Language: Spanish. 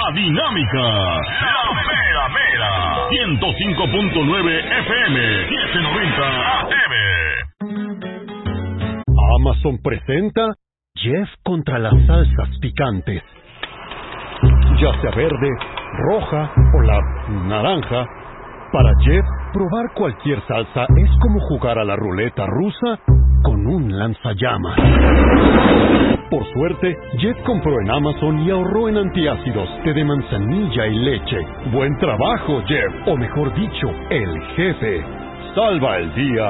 La Dinámica. La Mera Mera. 105.9 FM. 790 AM. Amazon presenta Jeff contra las salsas picantes. Ya sea verde, roja o la naranja, para Jeff, probar cualquier salsa es como jugar a la ruleta rusa con un lanzallamas. Por suerte, Jeff compró en Amazon y ahorró en antiácidos, té de manzanilla y leche. Buen trabajo, Jeff, o mejor dicho, el jefe. Salva el día